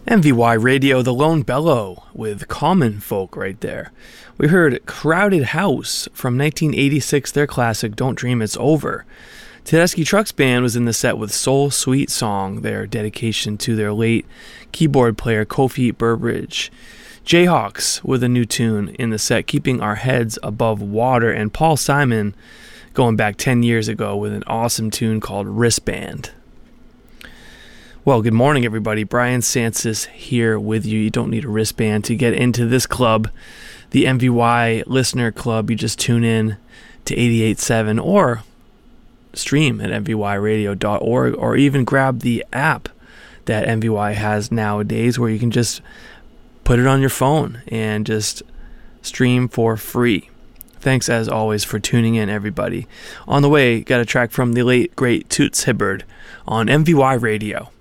MVY Radio, The Lone Bellow, with Common Folk right there. We heard Crowded House from 1986, their classic Don't Dream It's Over. Tedeschi Trucks Band was in the set with Soul Sweet Song, their dedication to their late keyboard player Kofi Burbridge. Jayhawks with a new tune in the set, Keeping Our Heads Above Water, and Paul Simon going back 10 years ago with an awesome tune called Wristband. Well, good morning, everybody. Brian Sansis here with you. You don't need a wristband to get into this club, the MVY Listener Club. You just tune in to 88.7 or stream at mvyradio.org, or even grab the app that MVY has nowadays where you can just put it on your phone and just stream for free. Thanks, as always, for tuning in, everybody. On the way, got a track from the late, great Toots Hibbard on MVY Radio.